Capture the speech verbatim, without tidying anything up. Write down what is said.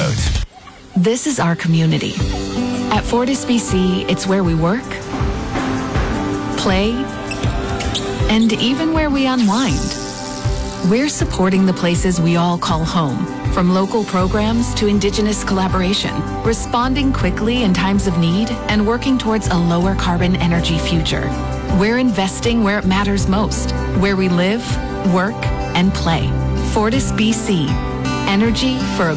about. This is our community. At Fortis B C, it's where we work, play, and even where we unwind. We're supporting the places we all call home, from local programs to Indigenous collaboration, responding quickly in times of need and working towards a lower carbon energy future. We're investing where it matters most, where we live, work, and play. Fortis B C, energy for a